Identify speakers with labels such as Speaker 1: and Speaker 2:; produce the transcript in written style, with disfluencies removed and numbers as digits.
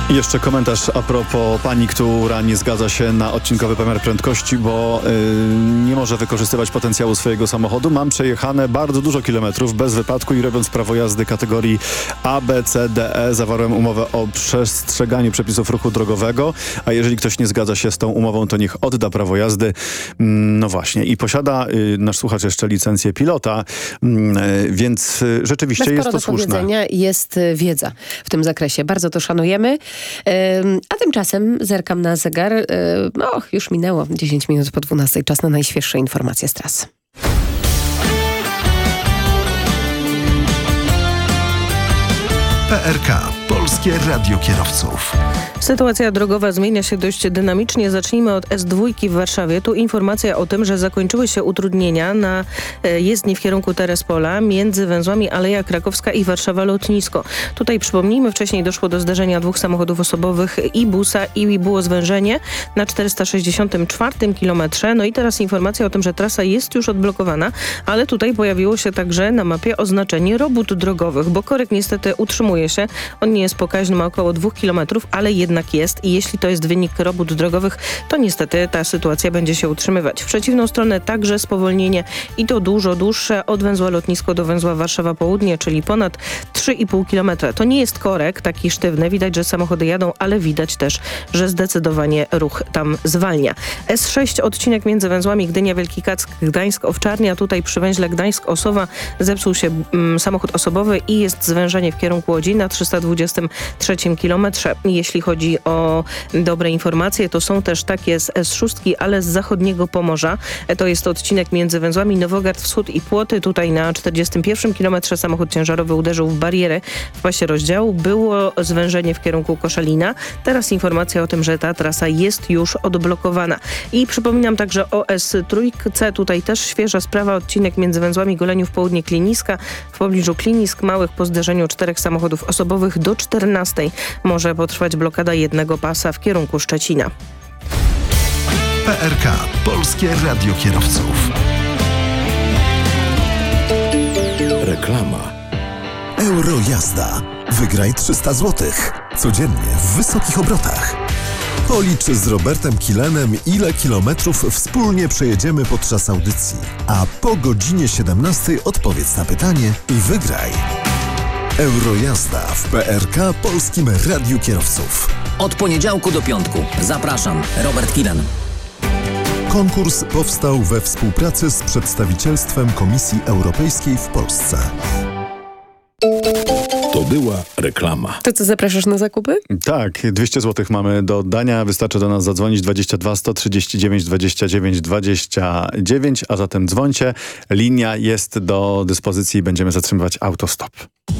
Speaker 1: I jeszcze komentarz a propos pani, która nie zgadza się na odcinkowy pomiar prędkości, bo nie może wykorzystywać potencjału swojego samochodu. Mam przejechane bardzo dużo kilometrów bez wypadku i robiąc prawo jazdy kategorii A, B, C, D, E zawarłem umowę o przestrzeganiu przepisów ruchu drogowego, a jeżeli ktoś nie zgadza się z tą umową, to niech odda prawo jazdy. No właśnie. I posiada nasz słuchacz jeszcze licencję pilota, więc rzeczywiście jest to słuszne.
Speaker 2: Bez powiedzenia jest wiedza w tym zakresie. Bardzo to szanujemy. A tymczasem zerkam na zegar. Już minęło 10 minut po 12. Czas na najświeższe informacje z tras.
Speaker 3: PRK. Polskie Radio Kierowców.
Speaker 4: Sytuacja drogowa zmienia się dość dynamicznie. Zacznijmy od S2 w Warszawie. Tu informacja o tym, że zakończyły się utrudnienia na jezdni w kierunku Terespola między węzłami Aleja Krakowska i Warszawa Lotnisko. Tutaj przypomnijmy, wcześniej doszło do zdarzenia 2 samochodów osobowych i busa i było zwężenie na 464 kilometrze. No i teraz informacja o tym, że trasa jest już odblokowana, ale tutaj pojawiło się także na mapie oznaczenie robót drogowych, bo korek niestety utrzymuje się. On nie jest pokaźny, ma około 2 kilometrów, ale jednak jest i jeśli to jest wynik robót drogowych, to niestety ta sytuacja będzie się utrzymywać. W przeciwną stronę także spowolnienie i to dużo dłuższe od węzła Lotnisko do węzła Warszawa Południe, czyli ponad 3,5 km. To nie jest korek taki sztywny, widać, że samochody jadą, ale widać też, że zdecydowanie ruch tam zwalnia. S6 odcinek między węzłami Gdynia, Wielki Kack, Gdańsk, Owczarnia. Tutaj przy węźle Gdańsk-Osowa zepsuł się samochód osobowy i jest zwężenie w kierunku Łodzi na 323 kilometrze. Jeśli chodzi o dobre informacje, to są też takie z S6, ale z zachodniego Pomorza. To jest odcinek między węzłami Nowogard Wschód i Płoty. Tutaj na 41 kilometrze samochód ciężarowy uderzył w barierę w pasie rozdziału. Było zwężenie w kierunku Koszalina. Teraz informacja o tym, że ta trasa jest już odblokowana. I przypominam także o S3. Tutaj też świeża sprawa. Odcinek między węzłami Goleniów Południe Kliniska. W pobliżu Klinisk Małych po zderzeniu 4 samochodów osobowych do 14 może potrwać blokada jednego pasa w kierunku Szczecina.
Speaker 3: PRK. Polskie Radio Kierowców. Reklama. Eurojazda. Wygraj 300 zł. Codziennie w wysokich obrotach. Policz z Robertem Kilenem, ile kilometrów wspólnie przejedziemy podczas audycji. A po godzinie 17 odpowiedz na pytanie i wygraj. Eurojazda w PRK Polskim Radiu Kierowców.
Speaker 5: Od poniedziałku do piątku. Zapraszam, Robert Kilen.
Speaker 3: Konkurs powstał we współpracy z przedstawicielstwem Komisji Europejskiej w Polsce. To była reklama.
Speaker 2: To co, zapraszasz na zakupy?
Speaker 1: Tak, 200 zł mamy do oddania. Wystarczy do nas zadzwonić 22 139 29 29, a zatem dzwońcie. Linia jest do dyspozycji i będziemy zatrzymywać autostop.